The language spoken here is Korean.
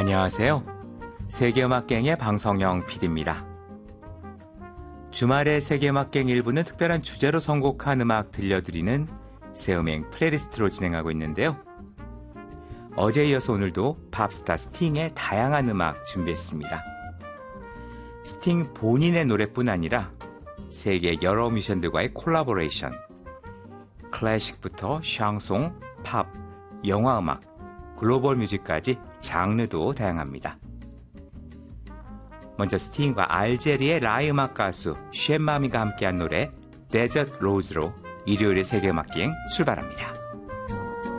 안녕하세요. 세계음악갱의 방성영 PD입니다. 주말의 세계음악갱 1부는 특별한 주제로 선곡한 음악 들려드리는 새음행 플레이리스트로 진행하고 있는데요. 어제에 이어서 오늘도 팝스타 스팅의 다양한 음악 준비했습니다. 스팅 본인의 노래뿐 아니라 세계 여러 뮤지션들과의 콜라보레이션, 클래식부터 샹송, 팝, 영화음악, 글로벌 뮤직까지 장르도 다양합니다. 먼저 스팅과 알제리의 라이 음악 가수 쉔마미가 함께한 노래 데저트 로즈로 일요일의 세계음악기행 출발합니다.